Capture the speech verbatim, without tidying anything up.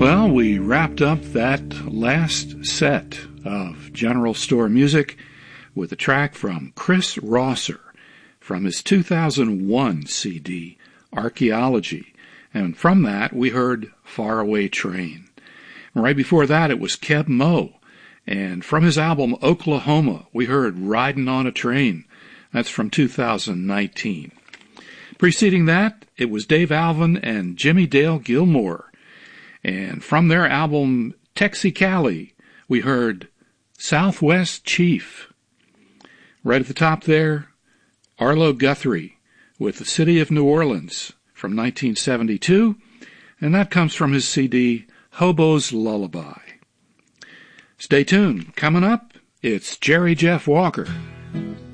Well, we wrapped up that last set of General Store music with a track from Chris Rosser from his two thousand one C D, Archaeology. And from that, we heard Faraway Train. And right before that, it was Keb Mo. And from his album Oklahoma, we heard Riding on a Train. That's from two thousand nineteen. Preceding that, it was Dave Alvin and Jimmy Dale Gilmore. And from their album Texicali, we heard Southwest Chief. Right at the top there, Arlo Guthrie with The City of New Orleans from nineteen seventy-two, and that comes from his C D Hobo's Lullaby. Stay tuned. Coming up, it's Jerry Jeff Walker.